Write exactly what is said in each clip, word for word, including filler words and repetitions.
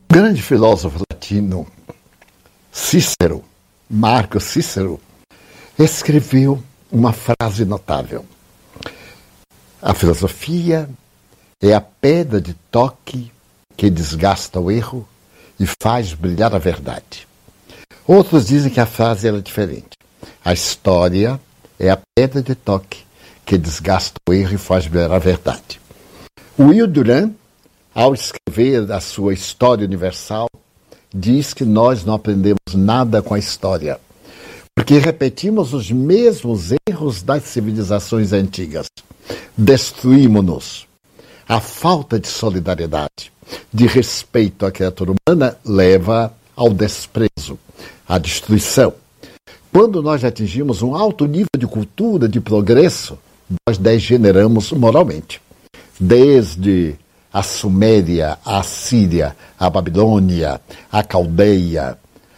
O grande filósofo latino Cícero, Marco Cícero, escreveu uma frase notável. A filosofia é a pedra de toque que desgasta o erro e faz brilhar a verdade. Outros dizem que a frase era diferente. A história é a pedra de toque que desgasta o erro e faz brilhar a verdade. Will Durant, ao escrever a sua História Universal, diz que nós não aprendemos nada com a história, porque repetimos os mesmos erros das civilizações antigas. Destruímos-nos. A falta de solidariedade, de respeito à criatura humana, leva ao desprezo, à destruição. Quando nós atingimos um alto nível de cultura, de progresso, nós degeneramos moralmente. Desde a Suméria, a Síria, a Babilônia, a Caldeia,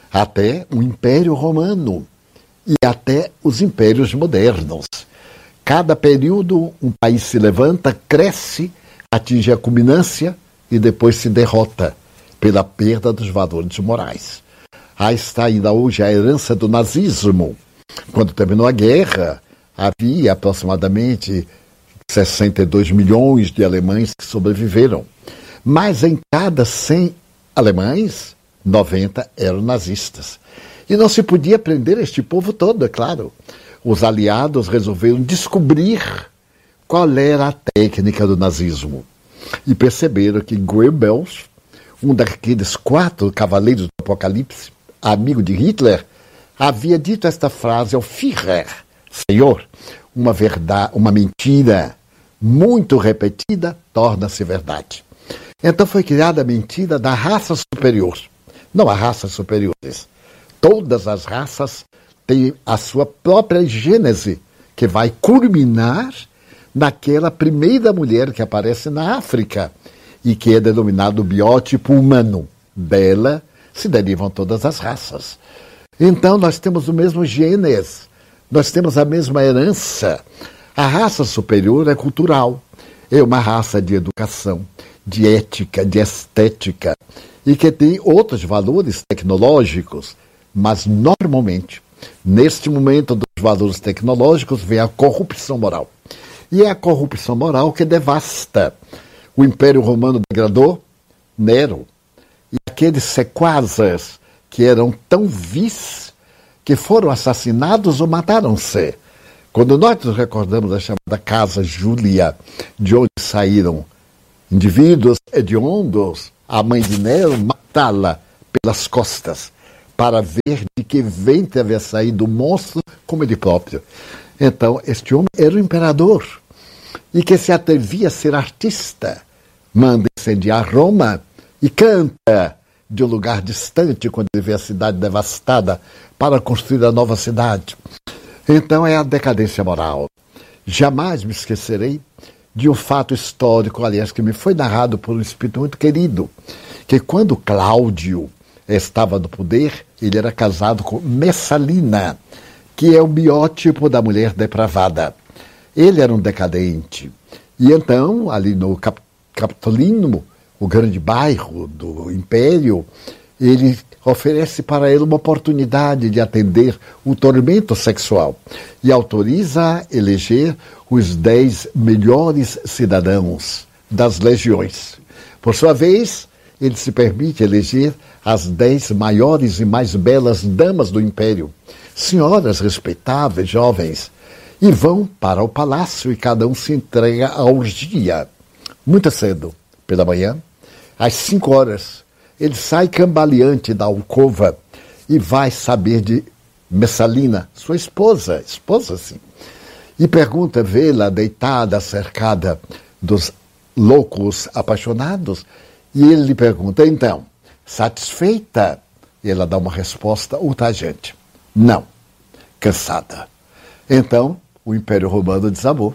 até o Império Romano e até os impérios modernos. Cada período um país se levanta, cresce, atinge a culminância e depois se derrota pela perda dos valores morais. Aí está ainda hoje a herança do nazismo. Quando terminou a guerra, havia aproximadamente sessenta e dois milhões de alemães que sobreviveram. Mas em cada cem alemães, noventa eram nazistas. E não se podia prender este povo todo, é claro. Os aliados resolveram descobrir qual era a técnica do nazismo. E perceberam que Goebbels, um daqueles quatro cavaleiros do Apocalipse, amigo de Hitler, havia dito esta frase ao Führer: Senhor, uma verdade, uma mentira muito repetida torna-se verdade. Então foi criada a mentira da raça superior. Não há raças superiores. Todas as raças têm a sua própria gênese, que vai culminar naquela primeira mulher que aparece na África e que é denominado biótipo humano. Dela se derivam todas as raças. Então nós temos o mesmo genes, nós temos a mesma herança. A raça superior é cultural, é uma raça de educação, de ética, de estética, e que tem outros valores tecnológicos, mas normalmente, neste momento dos valores tecnológicos, vem a corrupção moral. E é a corrupção moral que devasta. O Império Romano degradou Nero, e aqueles sequazes que eram tão vis que foram assassinados ou mataram-se. Quando nós nos recordamos da chamada Casa Júlia, de onde saíram indivíduos hediondos, a mãe de Nero matá-la pelas costas, para ver de que ventre havia saído o monstro como ele próprio. Então, este homem era o imperador, e que se atrevia a ser artista. Manda incendiar Roma e canta de um lugar distante, quando ele vê a cidade devastada, para construir a nova cidade. Então é a decadência moral. Jamais me esquecerei de um fato histórico, aliás, que me foi narrado por um espírito muito querido, que quando Cláudio estava no poder, ele era casado com Messalina, que é o biótipo da mulher depravada. Ele era um decadente. E então, ali no Cap- Capitolino, o grande bairro do Império, ele oferece para ele uma oportunidade de atender o tormento sexual e autoriza a eleger os dez melhores cidadãos das legiões. Por sua vez, ele se permite eleger as dez maiores e mais belas damas do Império, senhoras respeitáveis, jovens, e vão para o palácio e cada um se entrega à orgia. Muito cedo, pela manhã, às cinco horas, ele sai cambaleante da alcova e vai saber de Messalina, sua esposa, esposa sim, e pergunta, vê-la deitada, cercada dos loucos apaixonados, e ele lhe pergunta, então, satisfeita? E ela dá uma resposta ultrajante, não, cansada. Então, o Império Romano desabou.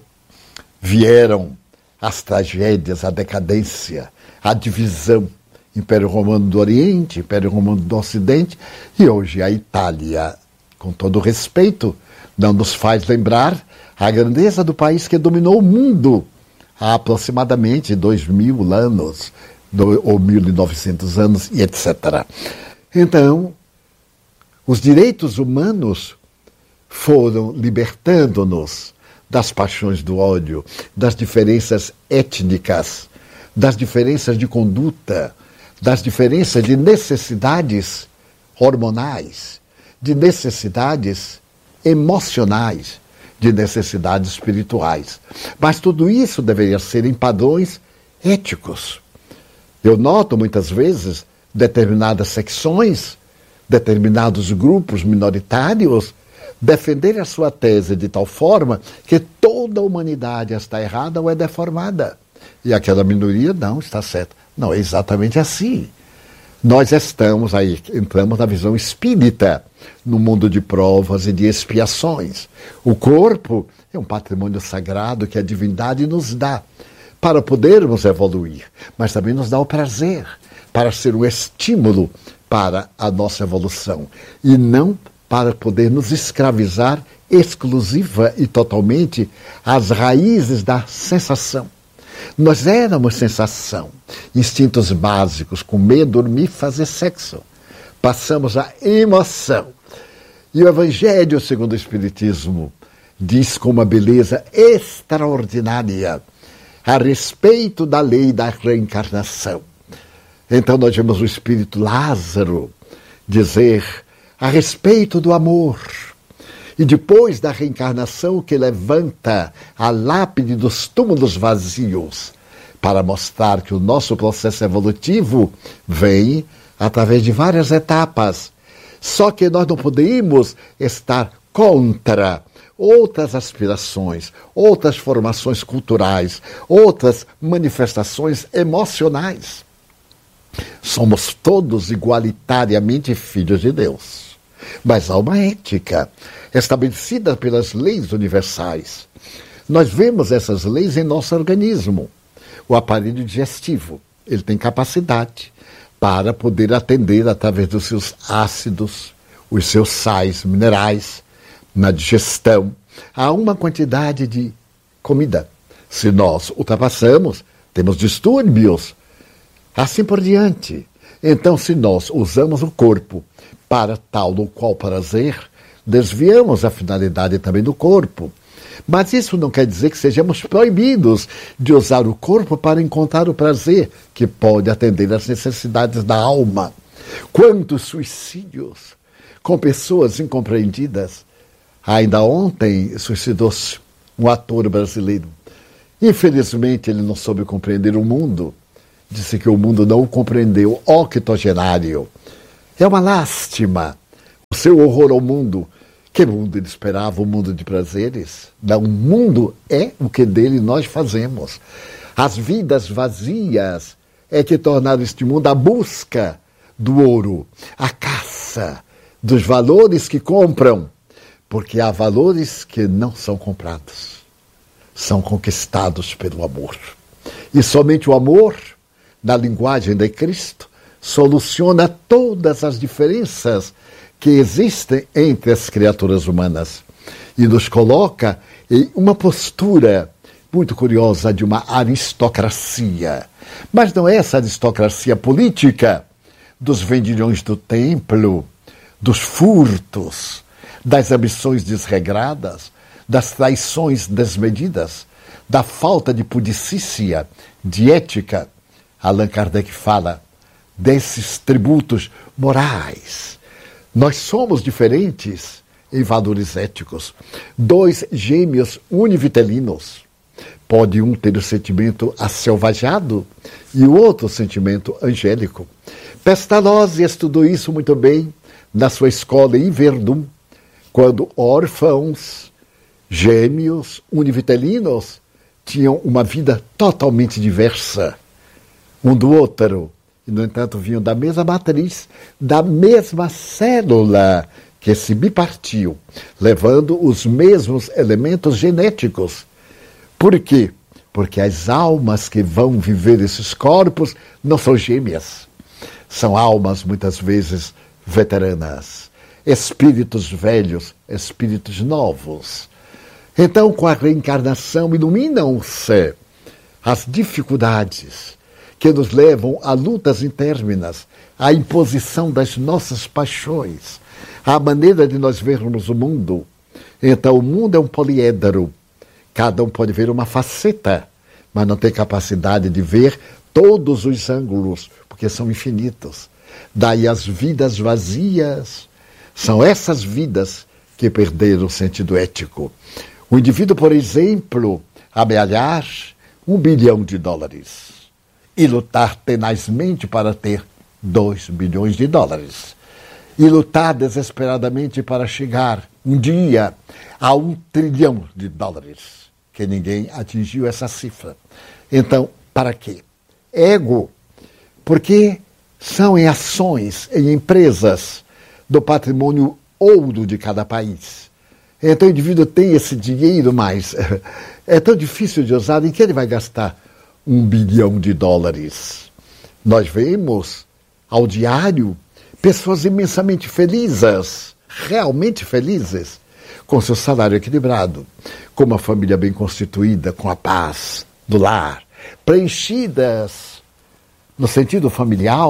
Vieram as tragédias, a decadência, a divisão. Império Romano do Oriente, Império Romano do Ocidente, e hoje a Itália, com todo respeito, não nos faz lembrar a grandeza do país que dominou o mundo há aproximadamente dois mil anos, ou mil e novecentos anos, e etcétera. Então, os direitos humanos foram libertando-nos das paixões do ódio, das diferenças étnicas, das diferenças de conduta, das diferenças de necessidades hormonais, de necessidades emocionais, de necessidades espirituais. Mas tudo isso deveria ser em padrões éticos. Eu noto muitas vezes determinadas secções, determinados grupos minoritários defenderem a sua tese de tal forma que toda a humanidade está errada ou é deformada. E aquela minoria não está certa. Não, é exatamente assim. Nós estamos aí, entramos na visão espírita, no mundo de provas e de expiações. O corpo é um patrimônio sagrado que a divindade nos dá para podermos evoluir, mas também nos dá o prazer, para ser um estímulo para a nossa evolução, e não para poder nos escravizar exclusiva e totalmente às raízes da sensação. Nós éramos sensação, instintos básicos, comer, dormir, fazer sexo. Passamos à emoção. E o Evangelho, segundo o Espiritismo, diz com uma beleza extraordinária a respeito da lei da reencarnação. Então nós vemos o Espírito Lázaro dizer a respeito do amor. E depois da reencarnação que levanta a lápide dos túmulos vazios para mostrar que o nosso processo evolutivo vem através de várias etapas. Só que nós não podemos estar contra outras aspirações, outras formações culturais, outras manifestações emocionais. Somos todos igualitariamente filhos de Deus. Mas há uma ética estabelecida pelas leis universais. Nós vemos essas leis em nosso organismo. O aparelho digestivo, ele tem capacidade para poder atender através dos seus ácidos, os seus sais minerais, na digestão, a uma quantidade de comida. Se nós ultrapassamos, temos distúrbios, assim por diante. Então, se nós usamos o corpo para tal ou qual prazer, desviamos a finalidade também do corpo. Mas isso não quer dizer que sejamos proibidos de usar o corpo para encontrar o prazer que pode atender às necessidades da alma. Quantos suicídios com pessoas incompreendidas. Ainda ontem suicidou-se um ator brasileiro. Infelizmente ele não soube compreender o mundo. Disse que o mundo não o compreendeu. Octogenário. É uma lástima o seu horror ao mundo. Que mundo ele esperava? Um mundo de prazeres? Não, o mundo é o que dele nós fazemos. As vidas vazias é que tornaram este mundo a busca do ouro, a caça dos valores que compram, porque há valores que não são comprados, são conquistados pelo amor. E somente o amor, na linguagem de Cristo, soluciona todas as diferenças que existem entre as criaturas humanas e nos coloca em uma postura muito curiosa de uma aristocracia. Mas não é essa aristocracia política dos vendilhões do templo, dos furtos, das ambições desregradas, das traições desmedidas, da falta de pudicícia, de ética. Allan Kardec fala desses tributos morais. Nós somos diferentes em valores éticos. Dois gêmeos univitelinos. Pode um ter o sentimento aselvajado e o outro o sentimento angélico. Pestalozzi estudou isso muito bem na sua escola em Verdun, quando órfãos, gêmeos univitelinos tinham uma vida totalmente diversa um do outro. E, no entanto, vinham da mesma matriz, da mesma célula que se bipartiu, levando os mesmos elementos genéticos. Por quê? Porque as almas que vão viver esses corpos não são gêmeas. São almas, muitas vezes, veteranas. Espíritos velhos, espíritos novos. Então, com a reencarnação, iluminam-se as dificuldades que nos levam a lutas interminas, à imposição das nossas paixões, à maneira de nós vermos o mundo. Então, o mundo é um poliedro. Cada um pode ver uma faceta, mas não tem capacidade de ver todos os ângulos, porque são infinitos. Daí as vidas vazias. São essas vidas que perderam o sentido ético. O indivíduo, por exemplo, amealhar um bilhão de dólares e lutar tenazmente para ter dois bilhões de dólares. E lutar desesperadamente para chegar um dia a um trilhão de dólares, que ninguém atingiu essa cifra. Então, para quê? Ego, porque são em ações, em empresas do patrimônio ouro de cada país. Então o indivíduo tem esse dinheiro, mas é tão difícil de usar, em que ele vai gastar um bilhão de dólares? Nós vemos ao diário pessoas imensamente felizes, realmente felizes, com seu salário equilibrado, com uma família bem constituída, com a paz do lar, preenchidas no sentido familiar,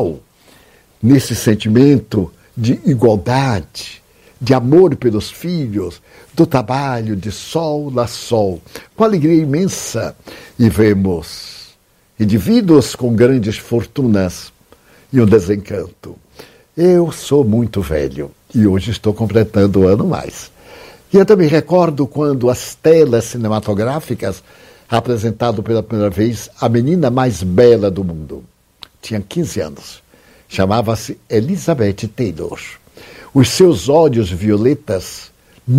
nesse sentimento de igualdade, de amor pelos filhos, do trabalho de sol a sol, com alegria imensa. E vemos indivíduos com grandes fortunas e um desencanto. Eu sou muito velho e hoje estou completando um ano mais. E eu também recordo quando as telas cinematográficas apresentaram pela primeira vez a menina mais bela do mundo. Tinha quinze anos. Chamava-se Elizabeth Taylor. Os seus olhos violetas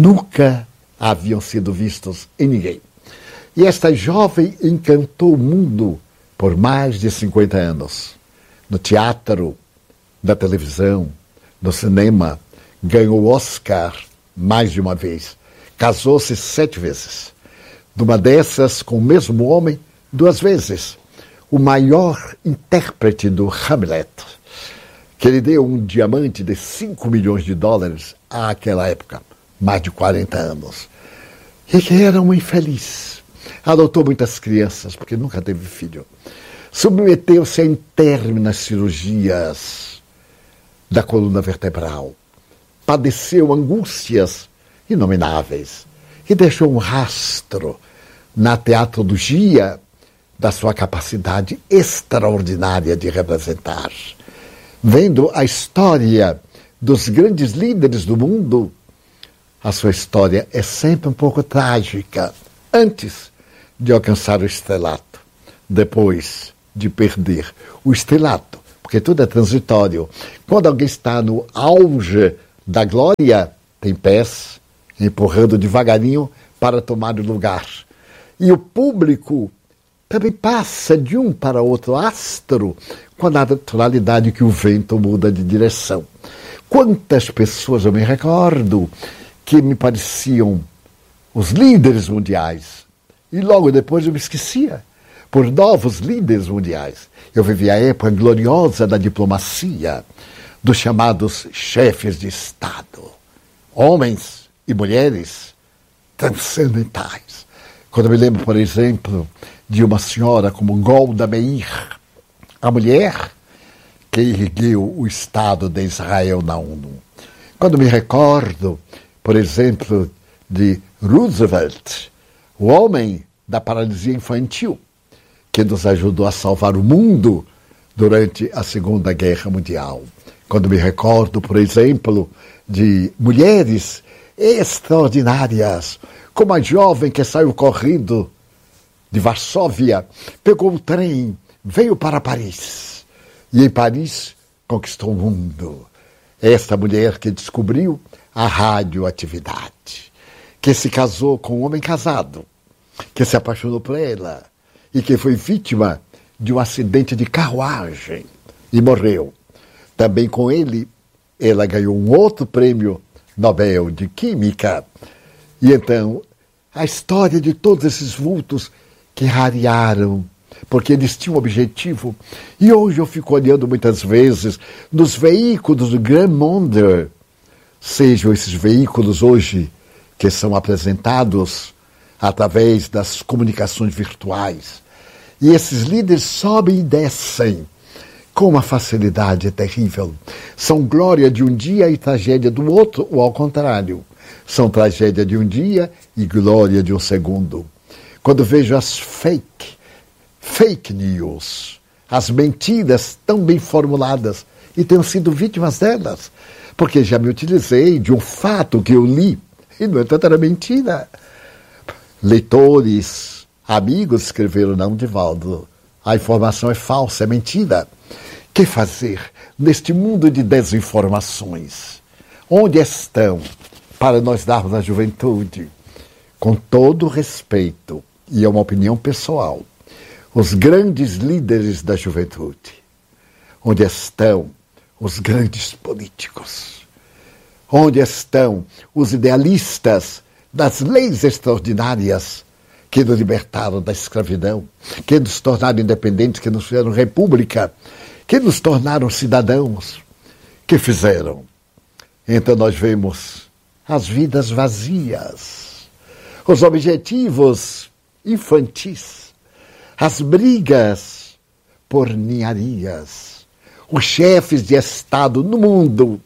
nunca haviam sido vistos em ninguém. E esta jovem encantou o mundo por mais de cinquenta anos. No teatro, na televisão, no cinema, ganhou o Oscar mais de uma vez. Casou-se sete vezes. Numa dessas, com o mesmo homem, duas vezes. O maior intérprete do Hamlet, que ele deu um diamante de cinco milhões de dólares àquela época, mais de quarenta anos. E que era um infeliz. Adotou muitas crianças, porque nunca teve filho. Submeteu-se a interminas cirurgias da coluna vertebral. Padeceu angústias inomináveis. E deixou um rastro na teatrologia da sua capacidade extraordinária de representar. Vendo a história dos grandes líderes do mundo, a sua história é sempre um pouco trágica. Antes de alcançar o estrelato, depois de perder o estrelato, porque tudo é transitório. Quando alguém está no auge da glória, tem pés empurrando devagarinho para tomar o lugar. E o público também passa de um para outro astro com a naturalidade que o vento muda de direção. Quantas pessoas eu me recordo que me pareciam os líderes mundiais e logo depois eu me esquecia por novos líderes mundiais. Eu vivi a época gloriosa da diplomacia, dos chamados chefes de Estado, homens e mulheres transcendentais. Quando eu me lembro, por exemplo, de uma senhora como Golda Meir, a mulher que ergueu o Estado de Israel na ONU. Quando me recordo, por exemplo, de Roosevelt, o homem da paralisia infantil, que nos ajudou a salvar o mundo durante a Segunda Guerra Mundial. Quando me recordo, por exemplo, de mulheres extraordinárias, como a jovem que saiu correndo de Varsóvia, pegou o trem, veio para Paris e em Paris conquistou o mundo. Esta mulher que descobriu a radioatividade, que se casou com um homem casado, que se apaixonou por ela e que foi vítima de um acidente de carruagem e morreu. Também com ele, ela ganhou um outro prêmio Nobel de Química. E então, a história de todos esses vultos que rarearam, porque eles tinham um objetivo. E hoje eu fico olhando muitas vezes nos veículos do Grand Monde, sejam esses veículos hoje que são apresentados através das comunicações virtuais. E esses líderes sobem e descem com uma facilidade terrível. São glória de um dia e tragédia do outro, ou ao contrário. São tragédia de um dia e glória de um segundo. Quando vejo as fake, fake news, as mentiras tão bem formuladas, e tenho sido vítimas delas, porque já me utilizei de um fato que eu li, e no entanto era mentira. Leitores, amigos escreveram, não, Divaldo, a informação é falsa, é mentira. Que fazer neste mundo de desinformações? Onde estão, para nós darmos à juventude, com todo respeito, e é uma opinião pessoal, os grandes líderes da juventude? Onde estão os grandes políticos? Onde estão os idealistas das leis extraordinárias que nos libertaram da escravidão, que nos tornaram independentes, que nos fizeram república, que nos tornaram cidadãos? Que fizeram? Então nós vemos as vidas vazias, os objetivos infantis, as brigas por ninharias, os chefes de Estado no mundo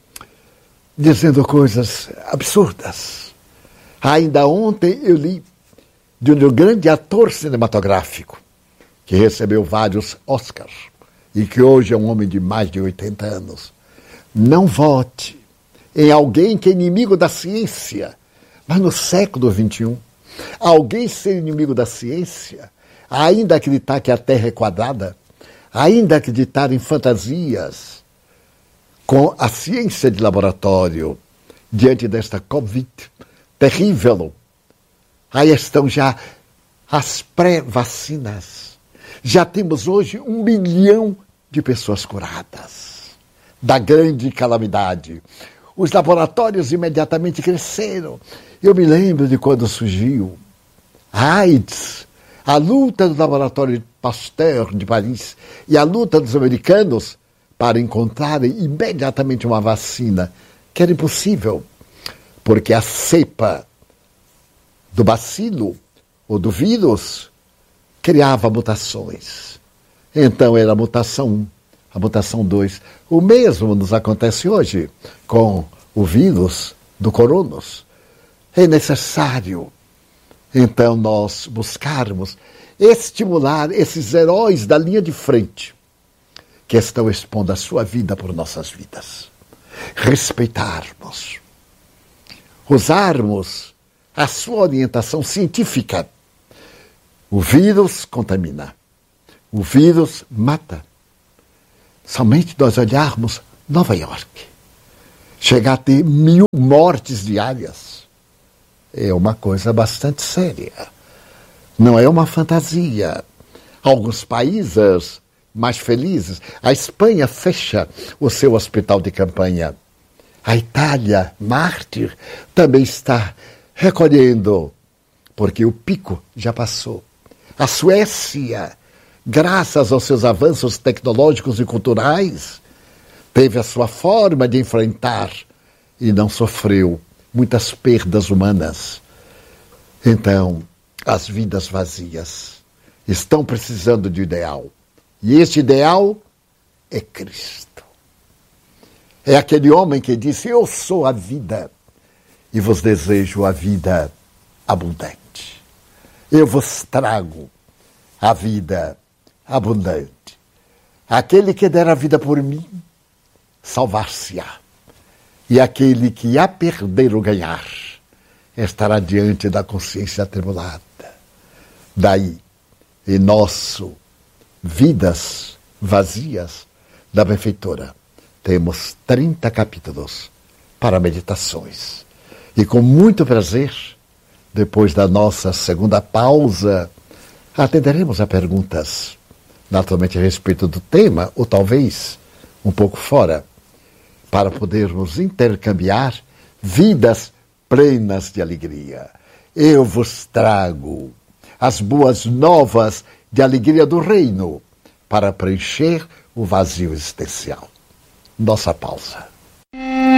dizendo coisas absurdas. Ainda ontem eu li de um grande ator cinematográfico que recebeu vários Oscars e que hoje é um homem de mais de oitenta anos. Não vote em alguém que é inimigo da ciência, mas no século vinte e um, alguém ser inimigo da ciência, ainda acreditar que a Terra é quadrada, ainda acreditar em fantasias com a ciência de laboratório, diante desta Covid terrível. Aí estão já as pré-vacinas. Já temos hoje um milhão de pessoas curadas da grande calamidade. Os laboratórios imediatamente cresceram. Eu me lembro de quando surgiu a AIDS, a luta do laboratório Pasteur de Paris e a luta dos americanos para encontrarem imediatamente uma vacina, que era impossível, porque a cepa do bacilo ou do vírus criava mutações. Então era a mutação um, a mutação dois. O mesmo nos acontece hoje com o vírus do coronavírus. É necessário, então, nós buscarmos estimular esses heróis da linha de frente que estão expondo a sua vida por nossas vidas. Respeitarmos, usarmos a sua orientação científica. O vírus contamina, o vírus mata. Somente nós olharmos Nova York, chegar a ter mil mortes diárias, é uma coisa bastante séria. Não é uma fantasia. Alguns países mais felizes, a Espanha fecha o seu hospital de campanha. A Itália, mártir, também está recolhendo, porque o pico já passou. A Suécia, graças aos seus avanços tecnológicos e culturais, teve a sua forma de enfrentar e não sofreu muitas perdas humanas. Então, as vidas vazias estão precisando de ideal. E este ideal é Cristo. É aquele homem que disse: eu sou a vida e vos desejo a vida abundante. Eu vos trago a vida abundante. Aquele que der a vida por mim, salvar-se-á. E aquele que a perder ou ganhar, estará diante da consciência atribulada. Daí, em nosso Vidas Vazias da Benfeitora, temos trinta capítulos para meditações. E com muito prazer, depois da nossa segunda pausa, atenderemos a perguntas, naturalmente a respeito do tema, ou talvez um pouco fora, para podermos intercambiar vidas plenas de alegria. Eu vos trago as boas novas de alegria do reino para preencher o vazio existencial. Nossa pausa.